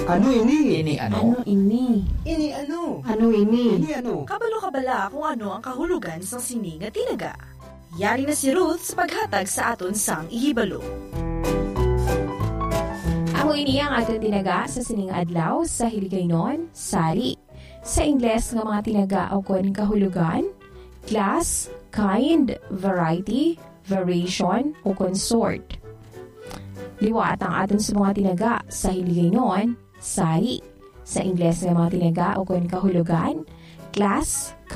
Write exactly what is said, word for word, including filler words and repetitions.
Ano ini? Ini Ano ano? ini? Ini ano? Ano ini? Ini ano? Kabalo-kabala kung ano ang kahulugan sa sining at tinaga. Yari na si Ruth sa paghatag sa aton sang ihibalo. Amo ini ang aton tinaga sa sining adlaw sa Hiligaynon, Sari. Sa Ingles nga mga tinaga o kon kahulugan, class, kind, variety, variation o consort. Liwat ang aton sa mga tinaga sa Hiligaynon, Sari. Sa Ingles nga mga tinaga o kon kahulugan, class,